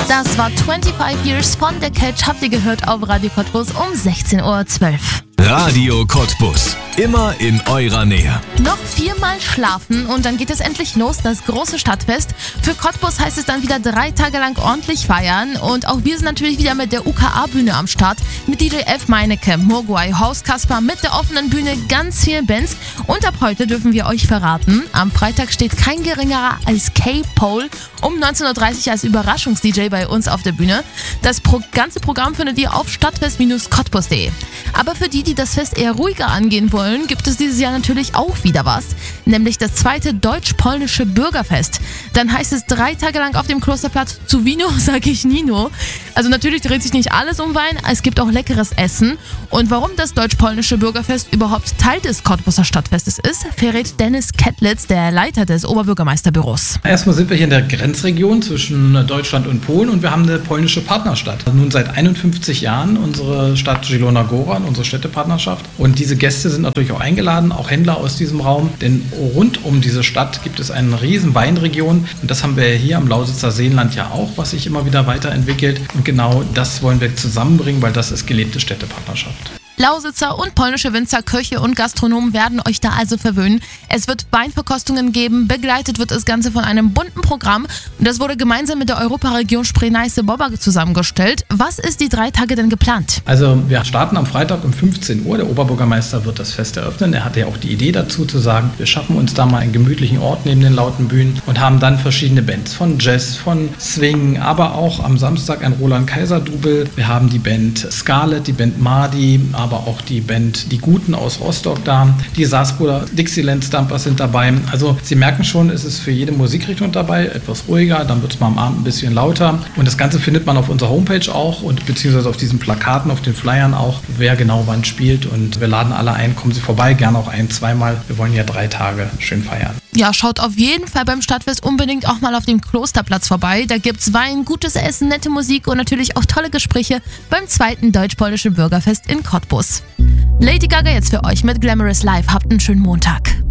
Das war 25 Years von The Catch. Habt ihr gehört auf Radio Cottbus um 16:12 Uhr. Radio Cottbus. Immer in eurer Nähe. Noch 4-mal schlafen und dann geht es endlich los, das große Stadtfest. Für Cottbus heißt es dann wieder 3 Tage lang ordentlich feiern. Und auch wir sind natürlich wieder mit der UKA-Bühne am Start. Mit DJ F. Meinecke, Mogwai, Horst Kasper, mit der offenen Bühne ganz viele Bands. Und ab heute dürfen wir euch verraten, am Freitag steht kein geringerer als K-Pole um 19:30 Uhr als Überraschungs-DJ bei uns auf der Bühne. Das ganze Programm findet ihr auf stadtfest-cottbus.de. Aber für die das Fest eher ruhiger angehen wollen, gibt es dieses Jahr natürlich auch wieder was. Nämlich das 2. deutsch-polnische Bürgerfest. Dann heißt es 3 Tage lang auf dem Klosterplatz zu Wino, sage ich Nino. Also natürlich dreht sich nicht alles um Wein, es gibt auch leckeres Essen. Und warum das deutsch-polnische Bürgerfest überhaupt Teil des Cottbuser Stadtfestes ist, verrät Dennis Kettlitz, der Leiter des Oberbürgermeisterbüros. Erstmal sind wir hier in der Grenzregion zwischen Deutschland und Polen und wir haben eine polnische Partnerstadt. Nun seit 51 Jahren unsere Stadt Zielona Góra, unsere Städtepartnerschaft. Und diese Gäste sind natürlich auch eingeladen, auch Händler aus diesem Raum, denn rund um diese Stadt gibt es eine riesen Weinregion und das haben wir hier am Lausitzer Seenland ja auch, was sich immer wieder weiterentwickelt und genau das wollen wir zusammenbringen, weil das ist gelebte Städtepartnerschaft. Lausitzer und polnische Winzer, Köche und Gastronomen werden euch da also verwöhnen. Es wird Weinverkostungen geben, begleitet wird das Ganze von einem bunten Programm und das wurde gemeinsam mit der Europaregion Spree-Neiße-Bobber zusammengestellt. Was ist die 3 Tage denn geplant? Also wir starten am Freitag um 15 Uhr. Der Oberbürgermeister wird das Fest eröffnen. Er hatte ja auch die Idee dazu zu sagen, wir schaffen uns da mal einen gemütlichen Ort neben den lauten Bühnen und haben dann verschiedene Bands von Jazz, von Swing, aber auch am Samstag ein Roland-Kaiser-Double. Wir haben die Band Scarlett, die Band Mardi, aber auch die Band Die Guten aus Rostock da. Die Saarbrücker Dixieland Stumpers sind dabei. Also Sie merken schon, es ist für jede Musikrichtung dabei, etwas ruhiger, dann wird es mal am Abend ein bisschen lauter. Und das Ganze findet man auf unserer Homepage auch und beziehungsweise auf diesen Plakaten, auf den Flyern auch, wer genau wann spielt. Und wir laden alle ein, kommen Sie vorbei, gerne auch 1-2 Mal. Wir wollen ja 3 Tage schön feiern. Ja, schaut auf jeden Fall beim Stadtfest unbedingt auch mal auf dem Klosterplatz vorbei. Da gibt's Wein, gutes Essen, nette Musik und natürlich auch tolle Gespräche beim 2. deutsch-polnischen Bürgerfest in Cottbus. Lady Gaga jetzt für euch mit Glamorous Live. Habt einen schönen Montag.